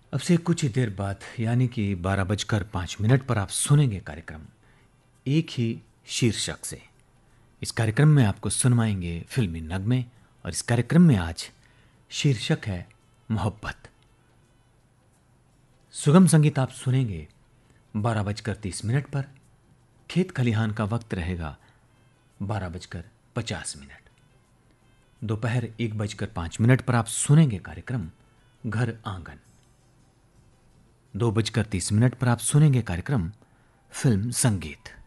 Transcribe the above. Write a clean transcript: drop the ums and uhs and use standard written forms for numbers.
अब से कुछ ही देर बाद यानी कि 12:05 पर आप सुनेंगे कार्यक्रम एक ही शीर्षक से। इस कार्यक्रम में आपको सुनवाएंगे फिल्मी नगमे और इस कार्यक्रम में आज शीर्षक है मोहब्बत। सुगम संगीत आप सुनेंगे 12:30 पर। खेत खलिहान का वक्त रहेगा 12:50। दोपहर 1:05 पर आप सुनेंगे कार्यक्रम घर आंगन। 2:30 पर आप सुनेंगे कार्यक्रम फिल्म संगीत।